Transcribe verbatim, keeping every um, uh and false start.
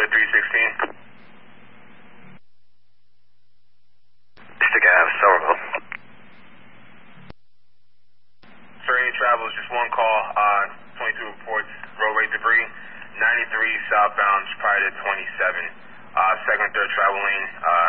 roadway three sixteen. Stick Ave, Somerville. Sir, any travel is just one call, uh, twenty-two reports, roadway debris, ninety-three southbound, prior to twenty-seven. Uh, second, third travel lane, uh,